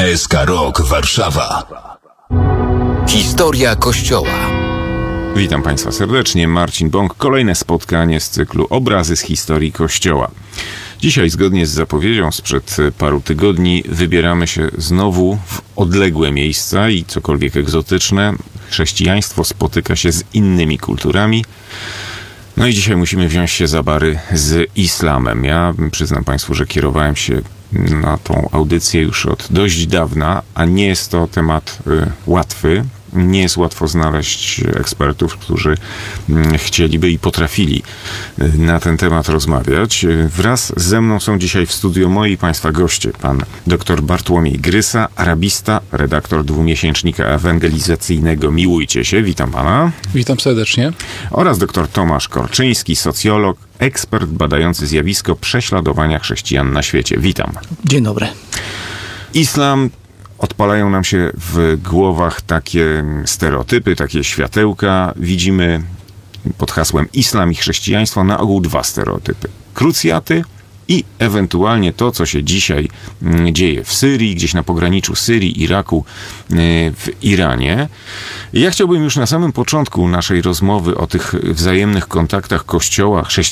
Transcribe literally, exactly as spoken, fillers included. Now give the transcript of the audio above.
S K Rock Warszawa. Historia Kościoła. Witam Państwa serdecznie, Marcin Bąk. Kolejne spotkanie z cyklu Obrazy z historii Kościoła. Dzisiaj, zgodnie z zapowiedzią sprzed paru tygodni, wybieramy się znowu w odległe miejsca i cokolwiek egzotyczne. Chrześcijaństwo spotyka się z innymi kulturami. No i dzisiaj musimy wziąć się za bary z islamem. Ja przyznam Państwu, że kierowałem się na tą audycję już od dość dawna, a nie jest to temat y, łatwy. Nie jest łatwo znaleźć ekspertów, którzy chcieliby i potrafili na ten temat rozmawiać. Wraz ze mną są dzisiaj w studiu moi i Państwa goście. Pan dr Bartłomiej Grysa, arabista, redaktor dwumiesięcznika ewangelizacyjnego Miłujcie się. Witam Pana. Witam serdecznie. Oraz dr Tomasz Korczyński, socjolog, ekspert badający zjawisko prześladowania chrześcijan na świecie. Witam. Dzień dobry. Islam. Odpalają nam się w głowach takie stereotypy, takie światełka. Widzimy pod hasłem islam i chrześcijaństwo na ogół dwa stereotypy. Krucjaty i ewentualnie to, co się dzisiaj dzieje w Syrii, gdzieś na pograniczu Syrii, Iraku, w Iranie. Ja chciałbym już na samym początku naszej rozmowy o tych wzajemnych kontaktach Kościoła, chrześcijaństwa,